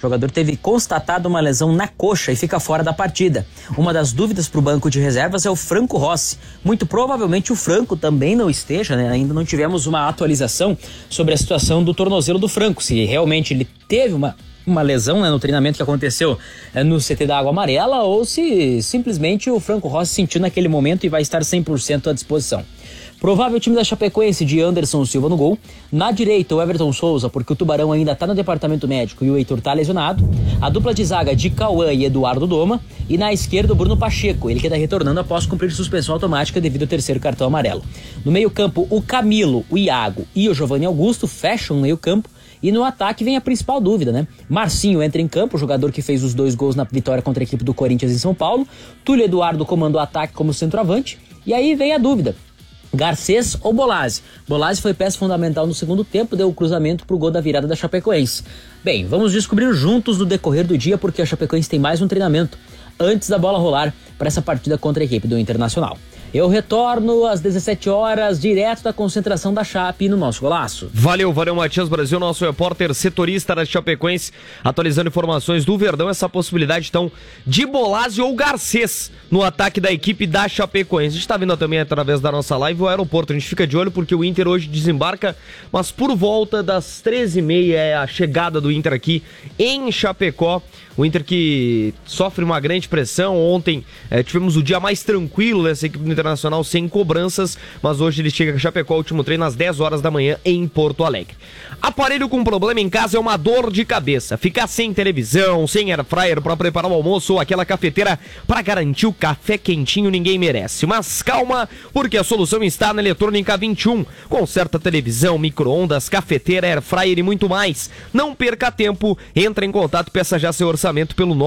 jogador teve constatado uma lesão na coxa e fica fora da partida. Uma das dúvidas para o banco de reservas é o Franco Rossi. Muito provavelmente o Franco também não esteja, né? Ainda não tivemos uma atualização sobre a situação do tornozelo do Franco, se realmente ele teve uma lesão, né, no treinamento que aconteceu no CT da Água Amarela, ou se simplesmente o Franco Rossi sentiu naquele momento e vai estar 100% à disposição. Provável time da Chapecoense de Anderson Silva no gol. Na direita, o Everton Souza, porque o Tubarão ainda está no departamento médico e o Heitor está lesionado. A dupla de zaga de Cauã e Eduardo Doma. E na esquerda, o Bruno Pacheco, ele que está retornando após cumprir suspensão automática devido ao terceiro cartão amarelo. No meio-campo, o Camilo, o Iago e o Giovanni Augusto fecham o meio-campo. E no ataque vem a principal dúvida, né? Marcinho entra em campo, o jogador que fez os 2 gols na vitória contra a equipe do Corinthians em São Paulo. Túlio Eduardo comanda o ataque como centroavante. E aí vem a dúvida: Garcês ou Bolazzi? Bolazzi foi peça fundamental no segundo tempo, deu o cruzamento pro gol da virada da Chapecoense. Bem, vamos descobrir juntos no decorrer do dia, porque a Chapecoense tem mais um treinamento antes da bola rolar para essa partida contra a equipe do Internacional. Eu retorno às 17 horas, direto da concentração da Chape no nosso golaço. Valeu, Matias Brasil, nosso repórter setorista da Chapecoense, atualizando informações do Verdão, essa possibilidade então de Bolazzi ou Garcês no ataque da equipe da Chapecoense. A gente está vendo também através da nossa live o aeroporto, a gente fica de olho porque o Inter hoje desembarca, mas por volta das 13h30 é a chegada do Inter aqui em Chapecó. O Inter que sofre uma grande pressão. Ontem tivemos o dia mais tranquilo dessa equipe do Internacional, sem cobranças, mas hoje ele chega a Chapecó, último treino às 10 horas da manhã em Porto Alegre. Aparelho com problema em casa é uma dor de cabeça. Ficar sem televisão, sem air fryer para preparar o almoço ou aquela cafeteira para garantir o café quentinho ninguém merece. Mas calma, porque a solução está na Eletrônica 21. Conserta televisão, micro-ondas, cafeteira, air fryer e muito mais. Não perca tempo, entra em contato e peça já seu orçamento pelo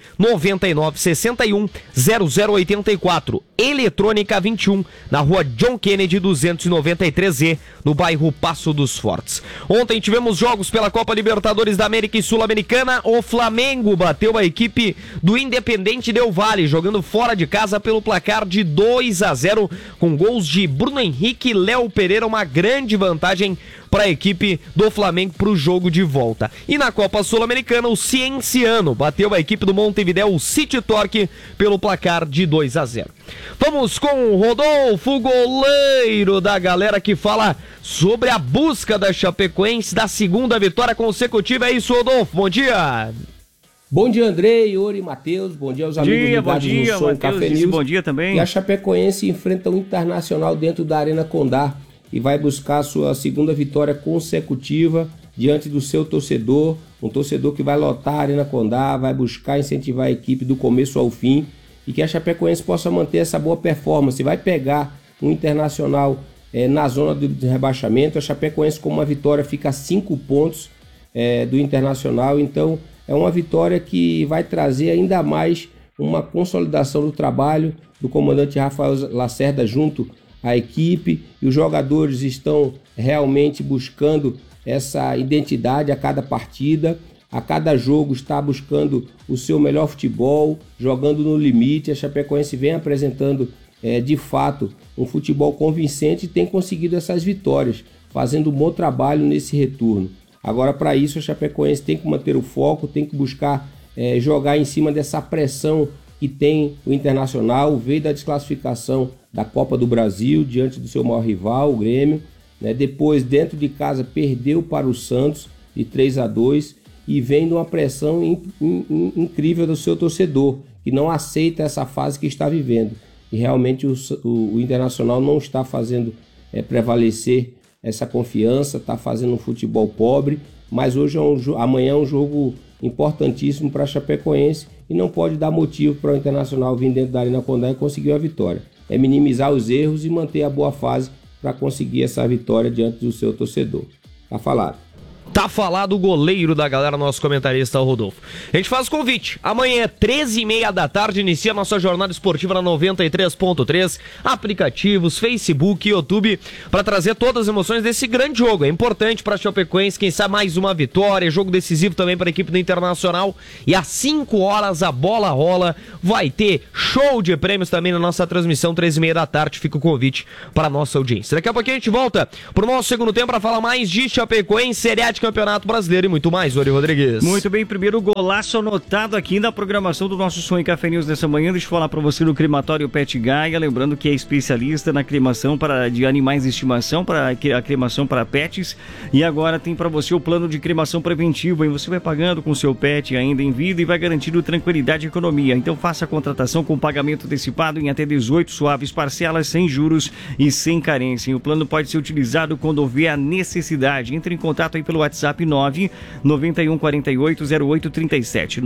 999 61 0084. Eletrônica 21, na rua John Kennedy 293E, no bairro Passo dos Fortes. Ontem tivemos jogos pela Copa Libertadores da América e Sul-Americana. O Flamengo bateu a equipe do Independente Del Valle, jogando fora de casa pelo placar de 2-0, com gols de Bruno Henrique e Léo Pereira, uma grande vantagem para a equipe do Flamengo para o jogo de volta. E na Copa Sul-Americana, o Cienciano bateu a equipe do Montevideo, o City Torque, pelo placar de 2-0. Vamos com o Rodolfo, goleiro da galera, que fala sobre a busca da Chapecoense da segunda vitória consecutiva. É isso, Rodolfo, bom dia! Bom dia, Andrei, Yuri, Matheus, bom dia aos amigos ligados no Som Café News. Bom dia também. E a Chapecoense enfrenta o Internacional dentro da Arena Condá e vai buscar sua segunda vitória consecutiva diante do seu torcedor, um torcedor que vai lotar a Arena Condá, vai buscar incentivar a equipe do começo ao fim e que a Chapecoense possa manter essa boa performance. Vai pegar um Internacional na zona de rebaixamento. A Chapecoense, com uma vitória, fica a 5 pontos do Internacional, então é uma vitória que vai trazer ainda mais uma consolidação do trabalho do comandante Rafael Lacerda junto à equipe, e os jogadores estão realmente buscando essa identidade a cada partida, a cada jogo está buscando o seu melhor futebol, jogando no limite. A Chapecoense vem apresentando de fato um futebol convincente e tem conseguido essas vitórias, fazendo um bom trabalho nesse retorno. Agora, para isso, a Chapecoense tem que manter o foco, tem que buscar jogar em cima dessa pressão que tem o Internacional, veio da desclassificação da Copa do Brasil diante do seu maior rival, o Grêmio, né? Depois, dentro de casa, perdeu para o Santos de 3-2 e vem de uma pressão incrível do seu torcedor, que não aceita essa fase que está vivendo. E realmente o Internacional não está fazendo prevalecer essa confiança, está fazendo um futebol pobre, mas hoje amanhã é um jogo importantíssimo para a Chapecoense e não pode dar motivo para o Internacional vir dentro da Arena Condá e conseguir a vitória. É minimizar os erros e manter a boa fase para conseguir essa vitória diante do seu torcedor. Tá falado. Tá falado o goleiro da galera, nosso comentarista, o Rodolfo. A gente faz o convite. Amanhã, 13h30 da tarde, inicia a nossa jornada esportiva na 93.3, aplicativos, Facebook, YouTube, para trazer todas as emoções desse grande jogo. É importante para a Chapecoense, quem sabe mais uma vitória, jogo decisivo também para a equipe do Internacional. E às 5 horas a bola rola, vai ter show de prêmios também na nossa transmissão, 13h30 da tarde. Fica o convite para a nossa audiência. Daqui a pouquinho a gente volta pro nosso segundo tempo para falar mais de Chapecoense, Seriática Campeonato Brasileiro e muito mais, Ori Rodrigues. Muito bem, primeiro golaço anotado aqui na programação do nosso Sonho Café News dessa manhã. Deixa eu falar para você do crematório Pet Gaia, lembrando que é especialista na cremação de animais de estimação, para a cremação para pets, e agora tem para você o plano de cremação preventivo, hein? Você vai pagando com seu pet ainda em vida e vai garantindo tranquilidade e economia. Então faça a contratação com pagamento antecipado em até 18 suaves parcelas, sem juros e sem carência. O plano pode ser utilizado quando houver a necessidade. Entre em contato aí pelo WhatsApp 991480837.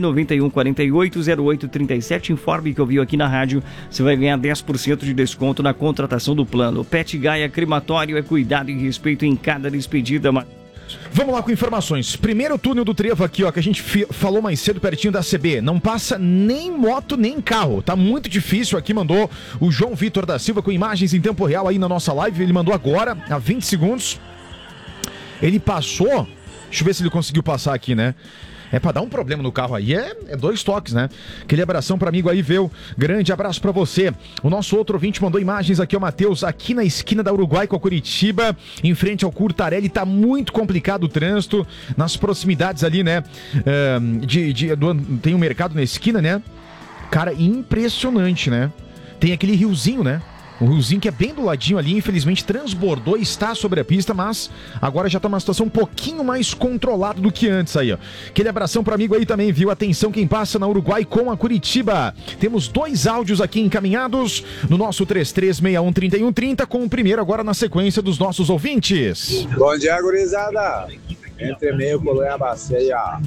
991480837. Informe que ouviu aqui na rádio. Você vai ganhar 10% de desconto na contratação do plano. Pet Gaia Crematório é cuidado e respeito em cada despedida. Vamos lá com informações. Primeiro túnel do Trevo aqui, ó, que a gente falou mais cedo pertinho da CB. Não passa nem moto, nem carro. Tá muito difícil aqui, mandou o João Vitor da Silva com imagens em tempo real aí na nossa live. Ele mandou agora, há 20 segundos. Ele passou... Deixa eu ver se ele conseguiu passar aqui, né? É pra dar um problema no carro aí, é 2 toques, né? Aquele abração pra amigo aí, viu? Grande abraço pra você. O nosso outro ouvinte mandou imagens aqui, o Matheus, aqui na esquina da Uruguai com a Curitiba, em frente ao Curtarelli, tá muito complicado o trânsito, nas proximidades ali, né? Tem um mercado na esquina, né? Cara, impressionante, né? Tem aquele riozinho, né? Um riozinho que é bem do ladinho ali, infelizmente transbordou, está sobre a pista, mas agora já está uma situação um pouquinho mais controlada do que antes aí, ó. Aquele abração para amigo aí também, viu? Atenção quem passa na Uruguai com a Curitiba. Temos 2 áudios aqui encaminhados no nosso 33613130, com o primeiro agora na sequência dos nossos ouvintes. Bom dia, gurizada. Entre meio colou a bacia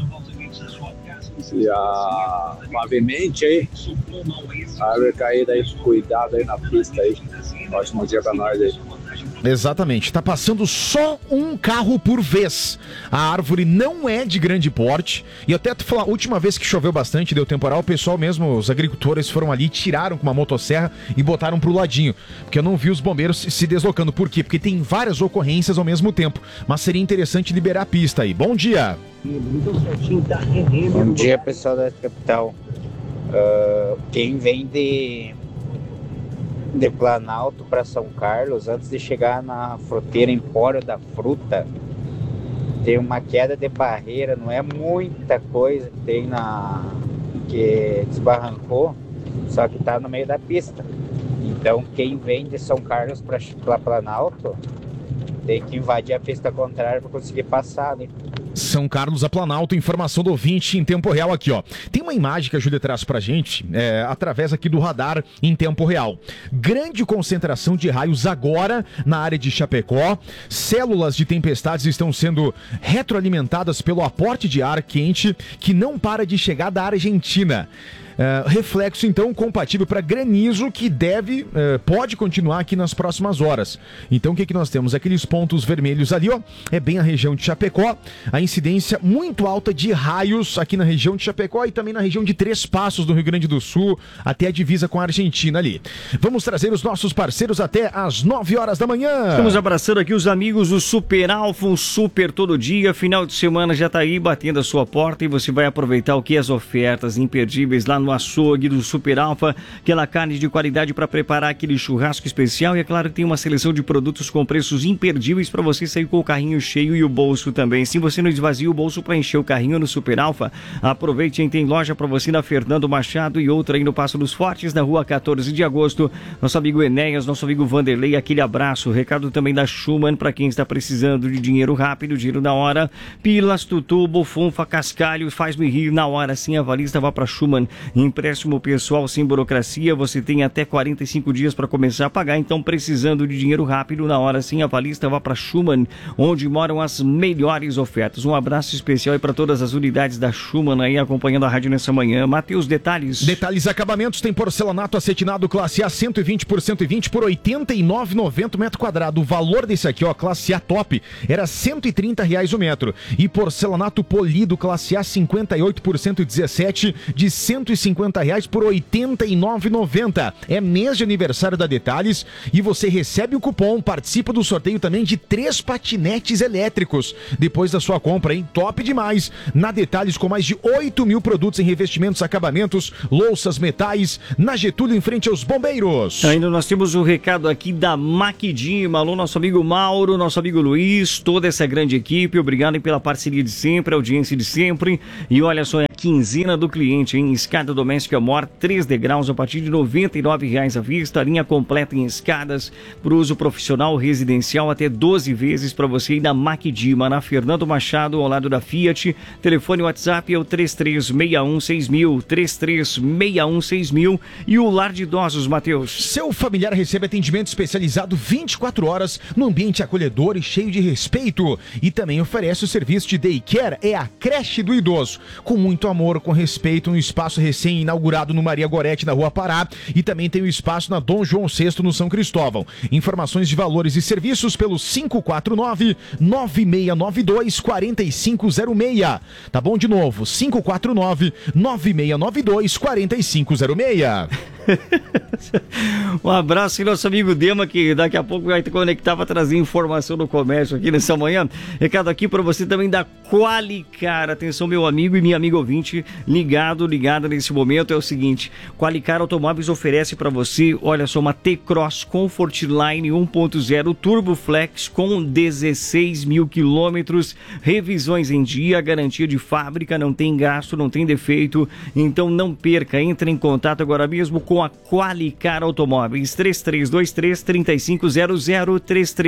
e a pavimente aí, a árvore caída aí, cuidado aí na pista aí. Ótimo dia pra nós aí. Exatamente, tá passando só um carro por vez. A árvore não é de grande porte. E até tu falar, a última vez que choveu bastante, deu temporal, o pessoal mesmo, os agricultores foram ali, tiraram com uma motosserra e botaram pro ladinho. Porque eu não vi os bombeiros se deslocando. Por quê? Porque tem várias ocorrências ao mesmo tempo. Mas seria interessante liberar a pista aí. Bom dia! Bom dia, pessoal da capital. Quem vem de Planalto para São Carlos, antes de chegar na fruteira Empório da Fruta, tem uma queda de barreira, não é muita coisa que tem que desbarrancou, só que tá no meio da pista. Então quem vem de São Carlos para Planalto tem que invadir a pista contrária para conseguir passar, né? São Carlos a Planalto, informação do ouvinte em tempo real aqui, ó. Tem uma imagem que a Júlia traz pra gente, através aqui do radar em tempo real. Grande concentração de raios agora na área de Chapecó. Células de tempestades estão sendo retroalimentadas pelo aporte de ar quente que não para de chegar da Argentina. Reflexo, então, compatível para granizo que pode continuar aqui nas próximas horas. Então, o que nós temos? Aqueles pontos vermelhos ali, ó, é bem a região de Chapecó. A incidência muito alta de raios aqui na região de Chapecó e também na região de Três Passos, do Rio Grande do Sul, até a divisa com a Argentina ali. Vamos trazer os nossos parceiros até às 9 horas da manhã. Estamos abraçando aqui os amigos do Super Alfa, um super todo dia. Final de semana já tá aí batendo a sua porta e você vai aproveitar o que? As ofertas imperdíveis lá no açougue do Super Alfa, aquela carne de qualidade para preparar aquele churrasco especial, e é claro que tem uma seleção de produtos com preços imperdíveis para você sair com o carrinho cheio e o bolso também. Se você não esvazia o bolso para encher o carrinho no Super Alfa, aproveite, tem loja para você na Fernando Machado e outra aí no Passo dos Fortes, na rua 14 de agosto. Nosso amigo Enéas, nosso amigo Vanderlei, aquele abraço. Recado também da Schumann para quem está precisando de dinheiro rápido, dinheiro na hora. Pilas, Tutu, Bufunfa, Cascalho, faz-me rir na hora sim. A valista vá para Schumann. Empréstimo pessoal sem burocracia, você tem até 45 dias para começar a pagar, então precisando de dinheiro rápido na hora sim, a valista vá para Schumann, onde moram as melhores ofertas. Um abraço especial aí para todas as unidades da Schumann aí acompanhando a rádio nessa manhã. Matheus, detalhes. Detalhes Acabamentos, tem porcelanato acetinado classe A 120 por 120 por R$ 89,90 metro quadrado. O valor desse aqui, ó, classe A top, era R$ 130 o metro. E porcelanato polido classe A 58 por 117 de R$ 150 R$150 por R$ 89,90. É mês de aniversário da Detalhes e você recebe o cupom, participa do sorteio também de 3 patinetes elétricos depois da sua compra, hein? Top demais! Na Detalhes, com mais de 8 mil produtos em revestimentos, acabamentos, louças, metais, na Getúlio, em frente aos bombeiros. Ainda nós temos um recado aqui da Maquidima. Alô, nosso amigo Mauro, nosso amigo Luiz, toda essa grande equipe, obrigado pela parceria de sempre, a audiência de sempre. E olha só, é a quinzena do cliente, hein? Escada doméstica Mor, 3 degraus a partir de R$ 99,00 à vista, linha completa em escadas para uso profissional, residencial, até 12 vezes para você ir na Maquidima, na Fernando Machado, ao lado da Fiat. Telefone WhatsApp é o 33616000, 33616000. E o Lar de Idosos, Matheus. Seu familiar recebe atendimento especializado 24 horas no ambiente acolhedor e cheio de respeito. E também oferece o serviço de daycare, é a creche do idoso. Com muito amor, com respeito, no espaço recém-inaugurado no Maria Gorete, na Rua Pará. E também tem o espaço na Dom João VI, no São Cristóvão. Informações de valores e serviços pelo 549-9692-4506. Tá bom? De novo, 549-9692-4506. Um abraço ao nosso amigo Dema, que daqui a pouco vai te conectar para trazer informação do comércio aqui nessa manhã. Recado aqui para você também da Qualicar. Atenção, meu amigo e minha amiga ouvinte, ligada nesse momento, é o seguinte: Qualicar Automóveis oferece para você, olha só, uma T-Cross Comfortline 1.0 Turbo Flex com 16 mil quilômetros, revisões em dia, garantia de fábrica, não tem gasto, não tem defeito. Então não perca, entre em contato agora mesmo com a Qualicar Automóveis, 3323-3500,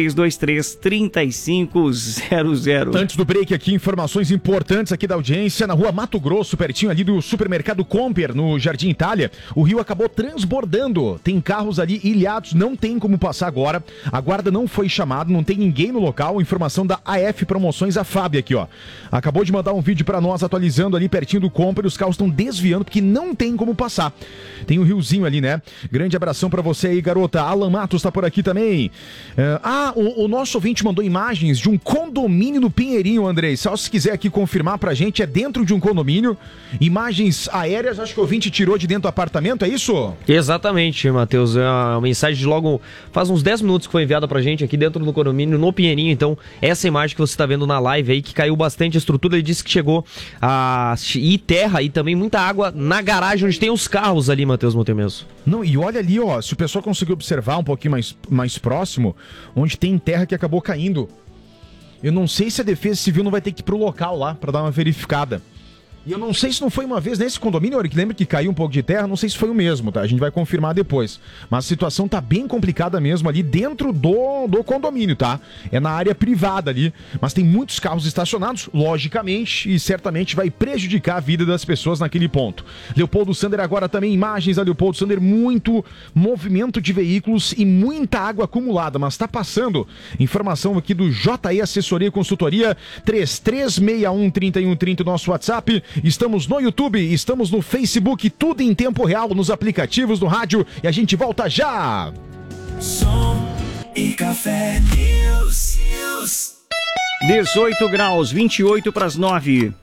3323-3500. Antes do break aqui, informações importantes aqui da audiência. Na Rua Mato Grosso, pertinho ali do supermercado Comper, no Jardim Itália, o rio acabou transbordando. Tem carros ali ilhados, não tem como passar agora. A guarda não foi chamada, não tem ninguém no local. Informação da AF Promoções, a Fábio aqui, ó. Acabou de mandar um vídeo pra nós atualizando ali pertinho do Comper. Os carros estão desviando porque não tem como passar. Tem um riozinho ali, né? Grande abração pra você aí, garota. Alan Matos tá por aqui também. O nosso ouvinte mandou imagens de um condomínio no Pinheirinho, Andrei. Só se quiser aqui confirmar pra gente, é dentro de um condomínio. Imagens aéreas, acho que o ouvinte tirou de dentro do apartamento, é isso? Exatamente, Matheus. É uma mensagem de logo, faz uns 10 minutos que foi enviada pra gente aqui dentro do condomínio, no Pinheirinho. Então, essa imagem que você tá vendo na live aí, que caiu bastante a estrutura, ele disse que chegou a ir terra e também muita água na garagem onde tem os carros ali, Matheus Montemeso. Não, e olha ali, ó, se o pessoal conseguir observar um pouquinho mais próximo, onde tem terra que acabou caindo. Eu não sei se a Defesa Civil não vai ter que ir pro local lá pra dar uma verificada. E eu não sei se não foi uma vez nesse condomínio, olha, que lembra que caiu um pouco de terra, não sei se foi o mesmo, tá? A gente vai confirmar depois. Mas a situação tá bem complicada mesmo ali dentro do condomínio, tá? É na área privada ali, mas tem muitos carros estacionados, logicamente, e certamente vai prejudicar a vida das pessoas naquele ponto. Leopoldo Sander agora também, imagens da Leopoldo Sander, muito movimento de veículos e muita água acumulada, mas tá passando. Informação aqui do JE Assessoria e Consultoria, 3361-3130, nosso WhatsApp. Estamos no YouTube, estamos no Facebook, tudo em tempo real, nos aplicativos do rádio, e a gente volta já! Som e Café News. 18 graus, 28 para as 9.